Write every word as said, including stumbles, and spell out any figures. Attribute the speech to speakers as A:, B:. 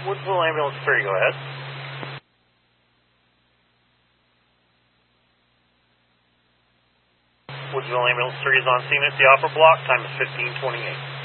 A: Woodsville Ambulance three, go ahead. Woodsville Ambulance three is on scene at the upper block. Time is fifteen twenty-eight.